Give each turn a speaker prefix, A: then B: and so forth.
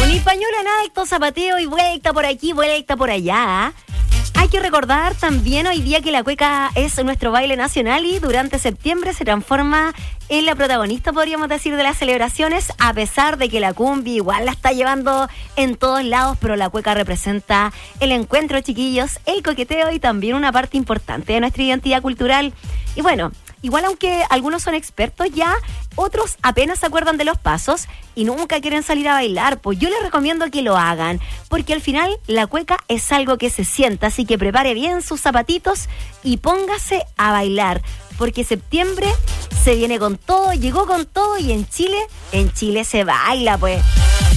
A: Ni pañuelo en alto, zapateo y vuelta por aquí, vuelta por allá. Hay que recordar también hoy día que la cueca es nuestro baile nacional y durante septiembre se transforma en la protagonista, podríamos decir, de las celebraciones, a pesar de que la cumbia igual la está llevando en todos lados, pero la cueca representa el encuentro, chiquillos, el coqueteo y también una parte importante de nuestra identidad cultural. Y bueno, igual aunque algunos son expertos ya, otros apenas se acuerdan de los pasos y nunca quieren salir a bailar, pues yo les recomiendo que lo hagan, porque al final la cueca es algo que se sienta, así que prepare bien sus zapatitos y póngase a bailar, porque septiembre se viene con todo, llegó con todo y en Chile se baila, pues.